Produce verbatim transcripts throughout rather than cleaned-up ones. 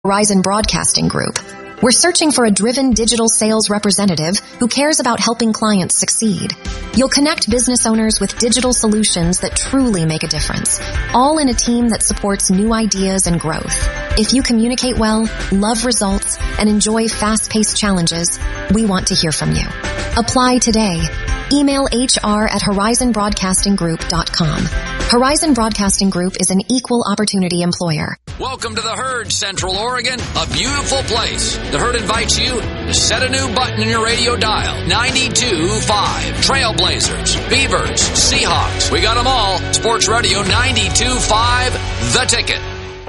Horizon Broadcasting Group. We're searching for a driven digital sales representative who cares about helping clients succeed. You'll connect business owners with digital solutions that truly make a difference, all in a team that supports new ideas and growth. If you communicate well, love results, and enjoy fast-paced challenges, we want to hear from you. Apply today. Email H R at horizon broadcasting group dot com. Horizon Broadcasting Group is an equal opportunity employer. Welcome to the Herd, Central Oregon, a beautiful place. The Herd invites you to set a new button in your radio dial. ninety-two point five. Trailblazers, Beavers, Seahawks. We got them all. Sports Radio ninety-two point five, The Ticket.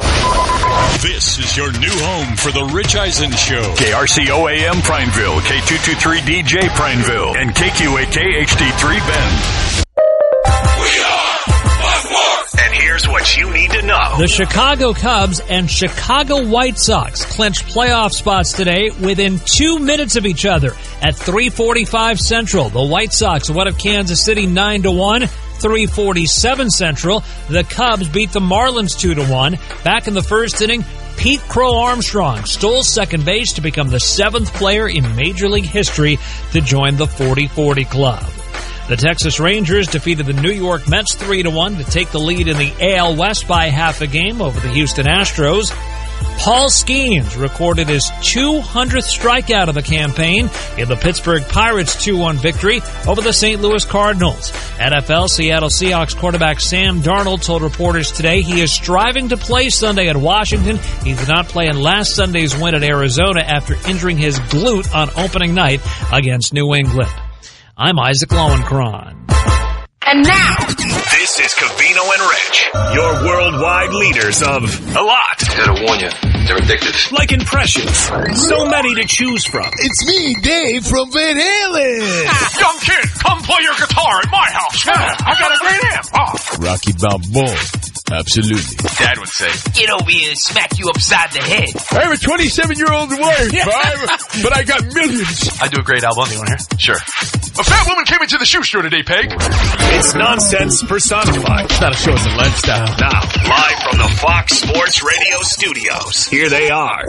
This is your new home for the Rich Eisen Show. K R C O A M Prineville, K two two three D J Prineville, and K Q A K H D three Bend. We are Buckmore. And here's what you need to know. The Chicago Cubs and Chicago White Sox clinched playoff spots today within two minutes of each other at three forty-five Central. The White Sox won of Kansas City nine to one. three forty-seven Central. The Cubs beat the Marlins two to one. Back in the first inning, Pete Crow Armstrong stole second base to become the seventh player in Major League history to join the forty forty club. The Texas Rangers defeated the New York Mets three to one to take the lead in the A L West by half a game over the Houston Astros. Paul Skeens recorded his two hundredth strikeout of the campaign in the Pittsburgh Pirates two one victory over the Saint Louis Cardinals. N F L Seattle Seahawks quarterback Sam Darnold told reporters today he is striving to play Sunday at Washington. He did not play in last Sunday's win at Arizona after injuring his glute on opening night against New England. I'm Isaac Lowenkron. And now, this is Covino and Rich, your worldwide leaders of a lot. Gotta warn you, they're addictive. Like impressions, so many to choose from. It's me, Dave from Van Halen. Young kid, come play your guitar at my house. Yeah, I got a great amp. Oh. Rocky Balboa. Absolutely. Dad would say, get over here and smack you upside the head. I have a twenty-seven-year-old wife, yeah. But I got millions. I do a great album. You want to hear? Sure. A fat woman came into the shoe store today, Peg. It's nonsense personified. It's not a show, it's a lifestyle. Now, live from the Fox Sports Radio studios, here they are.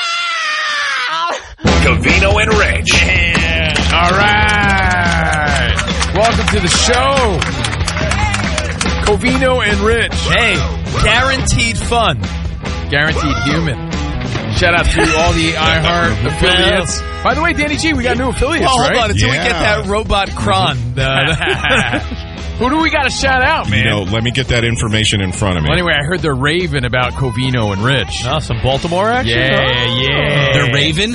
Wow! Covino and Rich. Yeah. All right. Welcome to the show. Covino and Rich. Hey, guaranteed fun. Guaranteed human. Shout out to all the iHeart affiliates. By the way, Danny G, we got new affiliates, well, right? Hold on until yeah. we get that robot Kron. Uh, Who do we got to shout out, man? You know, let me get that information in front of me. Well, anyway, I heard they're raving about Covino and Rich. oh, some Baltimore action? Yeah, yeah. They're raving?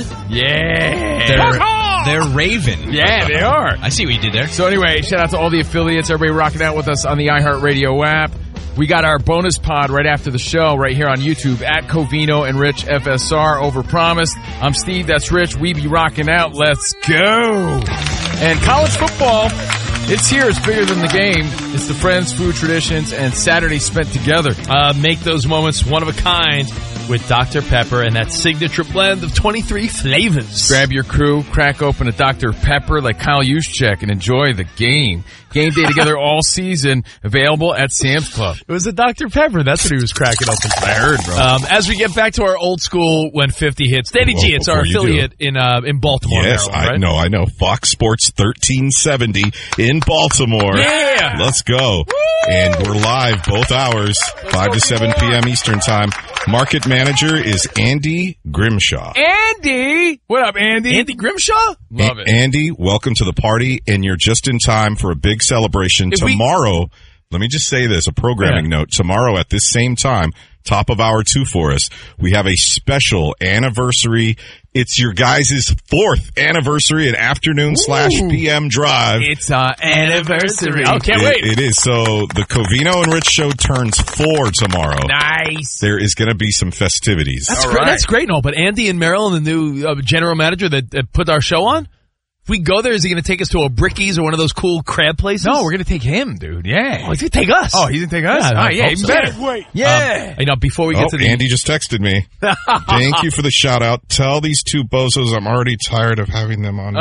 Yeah. They're, they're raving. Yeah, they are. I see what you did there. So anyway, shout out to all the affiliates, everybody rocking out with us on the iHeartRadio app. We got our bonus pod right after the show right here on YouTube at Covino and Rich F S R. Overpromised. I'm Steve, that's Rich. We be rocking out. Let's go. And college football, it's here. It's bigger than the game. It's the friends, food, traditions, and Saturday spent together. Uh, make those moments one of a kind with Doctor Pepper and that signature blend of twenty-three flavors. Grab your crew, crack open a Doctor Pepper like Kyle Juszczyk, and enjoy the game. Game day together all season. Available at Sam's Club. It was a Doctor Pepper. That's what he was cracking open. I heard, bro. Um, as we get back to our old school when fifty hits, Danny Well, G, it's our before you affiliate in uh, in Baltimore, Yes, Maryland, I right? know, I know. Fox Sports thirteen seventy in Baltimore. Yeah! Let's go. Woo! And we're live both hours, five to seven p.m. Eastern Time. Market manager is Andy Grimshaw. Andy! What up, Andy? Andy Grimshaw? Love A- it. Andy, welcome to the party, and you're just in time for a big celebration. If we- Tomorrow, let me just say this, a programming Yeah. note. Tomorrow at this same time, top of hour two for us, we have a special anniversary. It's your guys' fourth anniversary and afternoon slash P M drive. It's our anniversary. Oh, can't It- wait. It is. So the Covino and Rich show turns four tomorrow. Nice. There is going to be some festivities. That's All great. right. That's great, no. But Andy and Marilyn, the new uh, general manager that, that put our show on, if we go there, is he going to take us to a Bricky's or one of those cool crab places? No, we're going to take him, dude. Yeah. Oh, he's going to take us. Oh, he's going to take us? Yeah, I oh, yeah, hope even so. better. Wait. Yeah. Um, you know, before we get Oh, to the Andy just texted me. Thank you for the shout out. Tell these two bozos I'm already tired of having them on.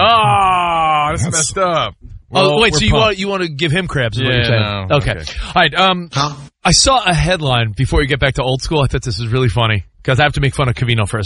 Oh, that's, That's- messed up. Oh, Well, wait, we're so you pumped. want you want to give him crabs? Is what Yeah, you're saying. no, Okay. okay. All right. Um, I saw a headline before you get back to old school. I thought this was really funny because I have to make fun of Covino for a